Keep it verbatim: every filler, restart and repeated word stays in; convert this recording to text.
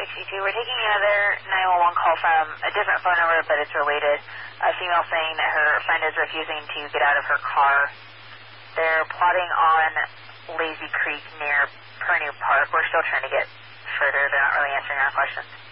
six two. We're taking another nine one one call from a different phone number, but it's related. A female saying that her friend is refusing to get out of her car. They're plotting on Lazy Creek near Pernue Park. We're still trying to get further. They're not really answering our questions.